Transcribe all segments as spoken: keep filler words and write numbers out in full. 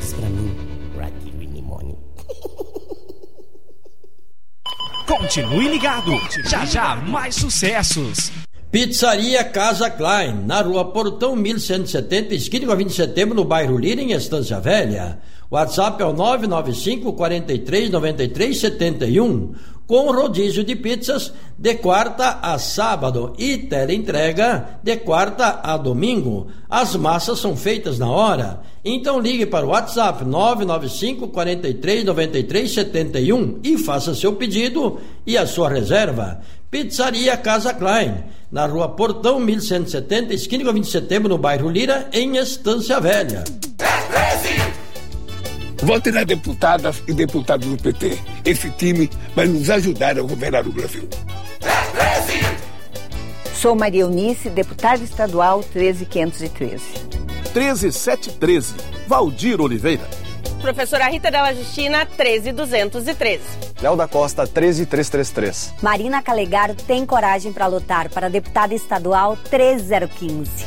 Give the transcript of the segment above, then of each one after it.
pizzas pra mim. Rocky Winnie. Continue ligado, já já mais sucessos. Pizzaria Casa Klein, na rua Portão mil cento e setenta, esquina com a vinte de setembro, no bairro Lira, em Estância Velha. WhatsApp é o nove nove cinco, quatro três, nove três sete um, com rodízio de pizzas de quarta a sábado e teleentrega de quarta a domingo. As massas são feitas na hora. Então ligue para o WhatsApp nove nove cinco, quatro três, nove três sete um e faça seu pedido e a sua reserva. Pizzaria Casa Klein, na rua Portão mil cento e setenta, esquina com a vinte de setembro, no bairro Lira, em Estância Velha. Vote nas deputadas e deputados do P T. Esse time vai nos ajudar a governar o Brasil. Sou Maria Eunice, deputada estadual treze mil quinhentos e treze. treze mil setecentos e treze, Valdir Oliveira. Professora Rita Della Justina, treze mil duzentos e treze. Léo da Costa, treze mil trezentos e trinta e três. Marina Calegaro tem coragem para lutar para deputada estadual treze mil quinze.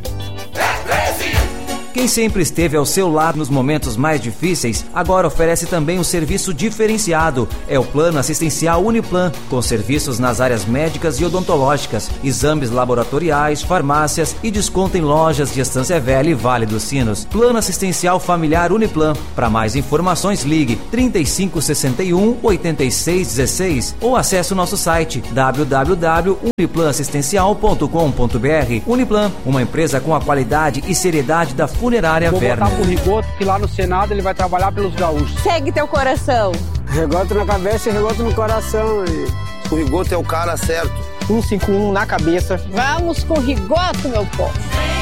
Quem sempre esteve ao seu lado nos momentos mais difíceis, agora oferece também um serviço diferenciado. É o Plano Assistencial Uniplan, com serviços nas áreas médicas e odontológicas, exames laboratoriais, farmácias e desconto em lojas de Estância Velha e Vale dos Sinos. Plano Assistencial Familiar Uniplan. Para mais informações, ligue trinta e cinco, sessenta e um, oitenta e seis, dezesseis ou acesse o nosso site w w w ponto uniplan assistencial ponto com ponto b r. Uniplan, uma empresa com a qualidade e seriedade da Funerária Vou Werner. Vou botar pro Rigoto, que lá no Senado ele vai trabalhar pelos gaúchos. Segue teu coração. Rigoto na cabeça e Rigoto no coração. E... O Rigoto é o cara certo. cento e cinquenta e um na cabeça. Vamos com o Rigoto, meu povo.